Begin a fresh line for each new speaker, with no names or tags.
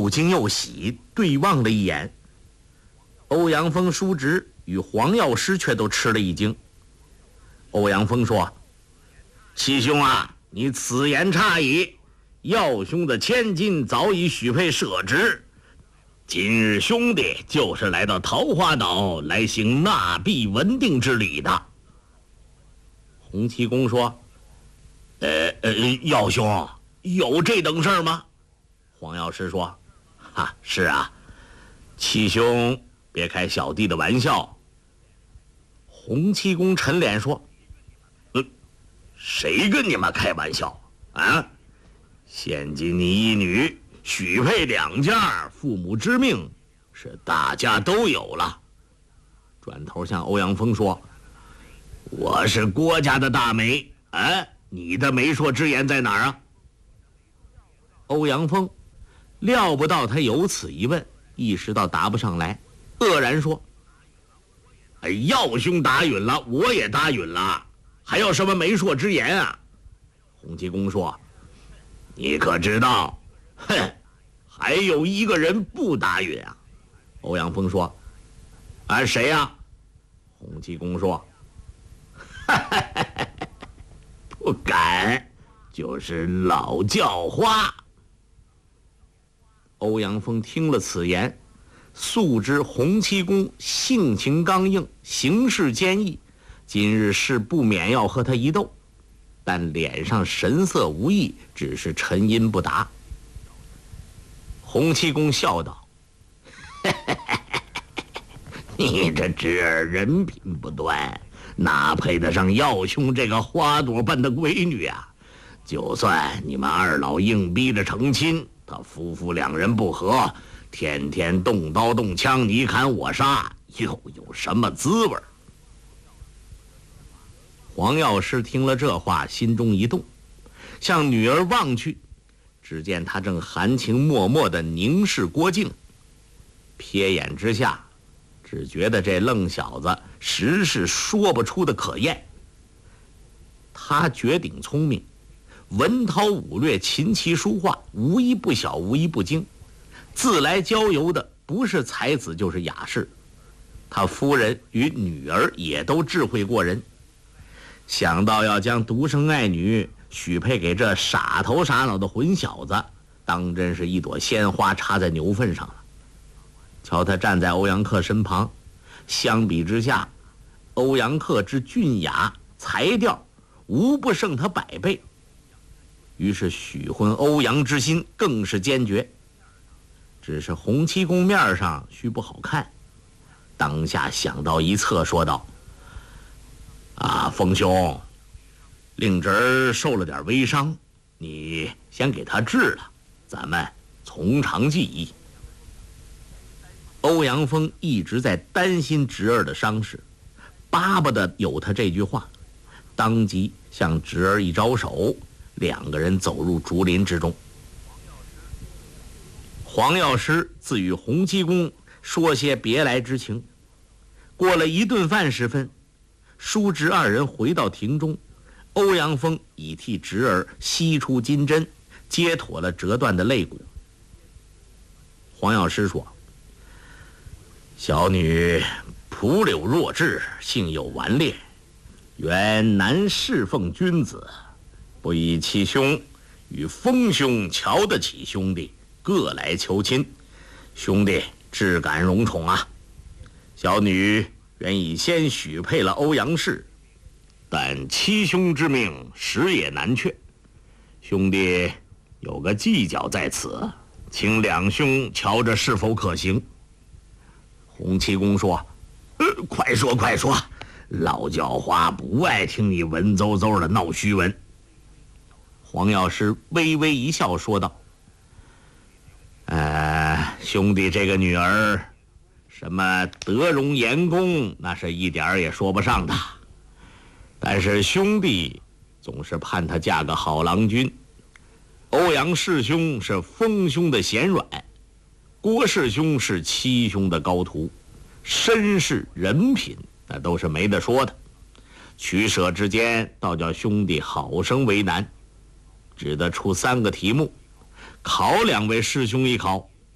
又惊又喜，对望了一眼。欧阳锋叔侄与黄药师却都吃了一惊。欧阳锋说：“七兄啊，你此言差矣。耀兄的千金早已许配设职，今日兄弟就是来到桃花岛来行纳币文定之礼的。”洪七公说：“耀兄，有这等事儿吗？”黄药师说：“哈，是啊，七兄别开小弟的玩笑。”洪七公沉脸说：“谁跟你们开玩笑啊？现今你一女许配2家，父母之命是大家都有了。”转头向欧阳锋说：“我是郭家的大媒，你的媒妁之言在哪儿啊？”欧阳锋料不到他有此一问，意识到答不上来，愕然说：“耀兄答允了，我也答允了，还要什么媒妁之言啊？”洪七公说：“你可知道，还有一个人不答允啊？”欧阳锋说：“谁呀？”洪七公说：“不敢，就是老叫花。”欧阳锋听了此言，素知洪七公性情刚硬，行事坚毅，今日是不免要和他一斗，但脸上神色无异，只是沉吟不答。洪七公笑道：“你这侄儿人品不端，哪配得上耀兄这个花朵般的闺女啊？就算你们二老硬逼着成亲，他夫妇2人不和，天天动刀动枪，你砍我杀，又有什么滋味？”黄药师听了这话，心中一动，向女儿望去，只见她正含情脉脉地凝视郭靖，瞥眼之下，只觉得这愣小子实是说不出的可厌。他绝顶聪明，文韬武略，琴棋书画，无一不晓，无一不精。自来交游的不是才子就是雅士，他夫人与女儿也都智慧过人。想到要将独生爱女许配给这傻头傻脑的混小子，当真是一朵鲜花插在牛粪上了。瞧他站在欧阳克身旁，相比之下，欧阳克之俊雅才调无不胜他100倍。于是许婚欧阳之心更是坚决，只是洪七公面上须不好看，当下想到一策，说道：“锋兄，令侄儿受了点微伤，你先给他治了，咱们从长计议。”欧阳锋一直在担心侄儿的伤势，巴不得有他这句话，当即向侄儿一招手，2个人走入竹林之中。黄药师自与洪七公说些别来之情。过了一顿饭时分，叔侄2人回到庭中，欧阳锋已替侄儿吸出金针，接妥了折断的肋骨。黄药师说：“小女蒲柳弱智，性有顽劣，原难侍奉君子，不以其兄与锋兄瞧得起兄弟，各来求亲，兄弟只感荣宠啊。小女原已先许配了欧阳氏，但七兄之命实也难却，兄弟有个计较在此，请2兄瞧着是否可行。”洪七公说：“快说快说，老叫花不爱听你文绉绉的闹虚文。”黄药师微微一笑说道：“兄弟这个女儿，什么德容颜功，那是一点儿也说不上的，但是兄弟总是盼她嫁个好郎君。欧阳师兄是锋兄的贤软，郭师兄是七兄的高徒，身世人品那都是没得说的，取舍之间倒叫兄弟好生为难，只得出3个题目，考2位师兄一考。